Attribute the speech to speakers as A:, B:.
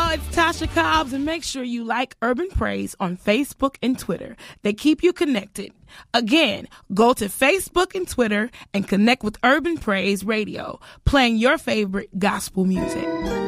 A: y'all. It's Tasha Cobbs, and make sure you like Urban Praise on Facebook and Twitter. They keep you connected. Again, go to Facebook and Twitter and connect with Urban Praise Radio, playing your favorite gospel music.